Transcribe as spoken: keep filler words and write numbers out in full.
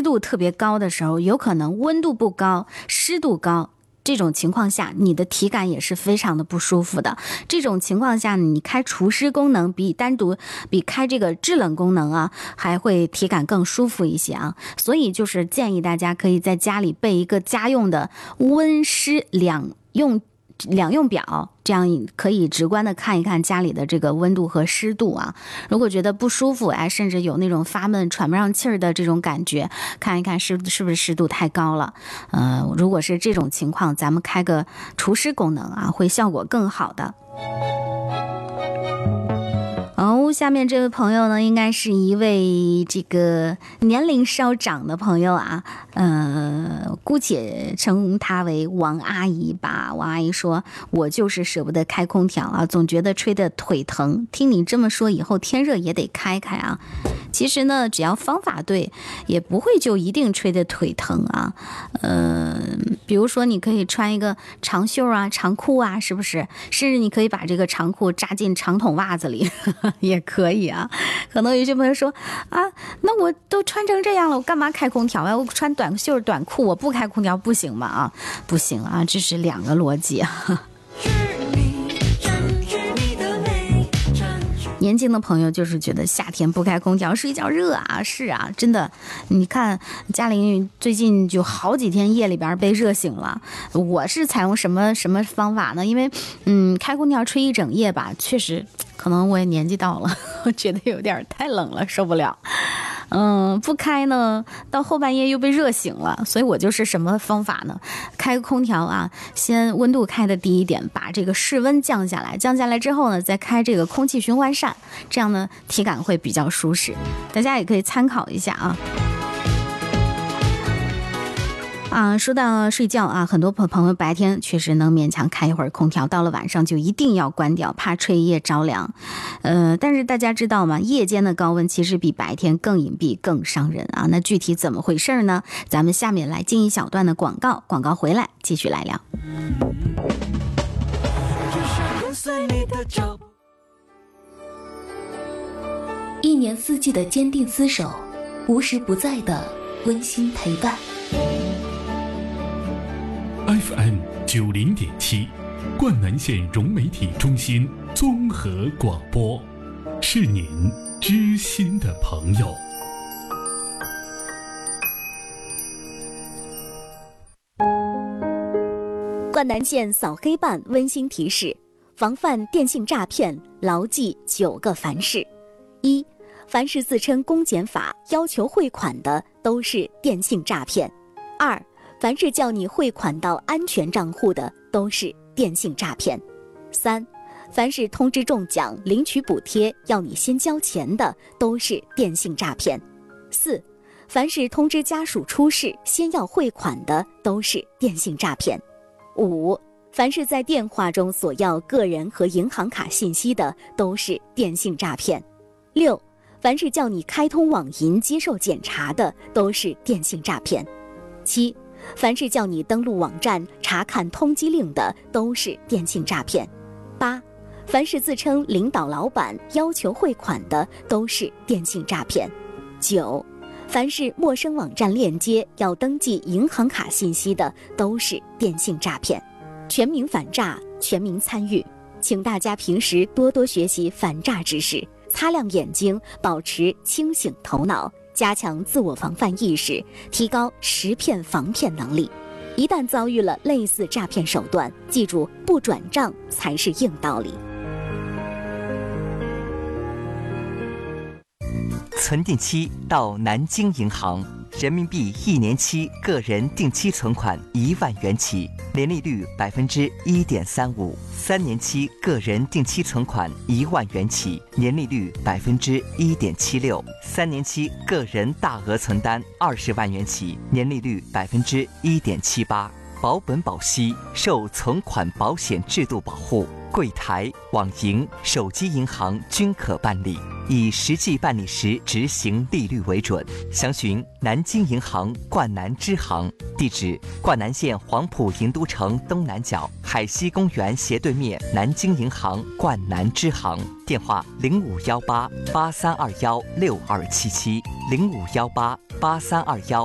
度特别高的时候，有可能温度不高，湿度高，这种情况下你的体感也是非常的不舒服的。这种情况下你开除湿功能比单独比开这个制冷功能啊还会体感更舒服一些啊。所以就是建议大家可以在家里备一个家用的温湿两用两用表，这样可以直观的看一看家里的这个温度和湿度啊。如果觉得不舒服，哎，甚至有那种发闷喘不上气儿的这种感觉，看一看是是不是湿度太高了。呃，如果是这种情况，咱们开个除湿功能啊，会效果更好的。哦，下面这位朋友呢，应该是一位这个年龄稍长的朋友啊，呃，姑且称她为王阿姨吧。王阿姨说：“我就是舍不得开空调啊，总觉得吹得腿疼。听你这么说，以后天热也得开开啊。”其实呢，只要方法对，也不会就一定吹得腿疼啊。呃，比如说你可以穿一个长袖啊、长裤啊，是不是？甚至你可以把这个长裤扎进长筒袜子里也可以啊。可能有些朋友说啊，那我都穿成这样了，我干嘛开空调呀？我穿短袖短裤，我不开空调不行吗？啊，不行啊，这是两个逻辑啊。年轻的朋友就是觉得夏天不开空调睡觉热啊，是啊，真的。你看嘉玲最近就好几天夜里边被热醒了。我是采用什么什么方法呢？因为嗯，开空调吹一整夜吧，确实可能我也年纪到了，我觉得有点太冷了，受不了。嗯，不开呢，到后半夜又被热醒了，所以我就是什么方法呢？开个空调啊，先温度开的低一点，把这个室温降下来，降下来之后呢，再开这个空气循环扇，这样呢体感会比较舒适。大家也可以参考一下啊。啊，说到睡觉啊，很多朋友白天确实能勉强开一会儿空调，到了晚上就一定要关掉，怕吹夜着凉。呃，但是大家知道吗？夜间的高温其实比白天更隐蔽、更伤人啊。那具体怎么回事呢？咱们下面来进一小段的广告，广告回来继续来聊。 一年四季的坚定厮守，无时不在的温馨陪伴。 F M 九零点七，灌南县融媒体中心综合广播，是您知心的朋友。 灌南县扫黑办温馨提示：防范电信诈骗，牢记九个凡是。一、凡是自称公检法要求汇款的，都是电信诈骗。二、凡是叫你汇款到安全账户的，都是电信诈骗。三、凡是通知中奖、领取补贴要你先交钱的，都是电信诈骗。四、凡是通知家属出事先要汇款的，都是电信诈骗。五、凡是在电话中索要个人和银行卡信息的，都是电信诈骗。六、凡是叫你开通网银接受检查的，都是电信诈骗。七、凡是叫你登录网站查看通缉令的，都是电信诈骗。八、凡是自称领导老板要求汇款的，都是电信诈骗。九、凡是陌生网站链接要登记银行卡信息的，都是电信诈骗。全民反诈，全民参与，请大家平时多多学习反诈知识，擦亮眼睛，保持清醒头脑，加强自我防范意识，提高识骗防骗能力。一旦遭遇了类似诈骗手段，记住不转账才是硬道理。 存定期到南京银行，人民币一年期个人定期存款一万元起，年利率百分之一点三五；三年期个人定期存款一万元起，年利率百分之一点七六；三年期个人大额存单二十万元起，年利率百分之一点七八。保本保息，受存款保险制度保护，柜台、网银、手机银行均可办理，以实际办理时执行利率为准。详询南京银行灌南支行，地址：灌南县黄埔银都城东南角海西公园斜对面南京银行灌南支行。电话：零五幺八八三二幺六二七七零五幺八八三二幺